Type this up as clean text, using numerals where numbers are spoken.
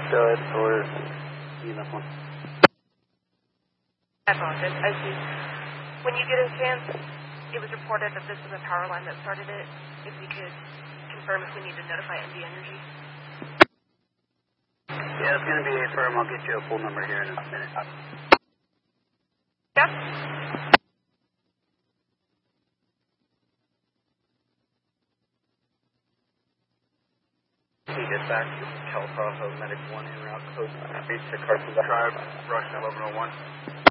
Go ahead, or enough one. I apologize. I see. When you get a chance, it was reported that this was a power line that started it. If we could confirm if we need to notify ND Energy. Yeah, it's going to be a firm. I'll get you a full number here in a minute. Yeah? Dispatch, Cal Tahoe, Medic 1 en route, code 8 to Carson Drive, Rush 1101.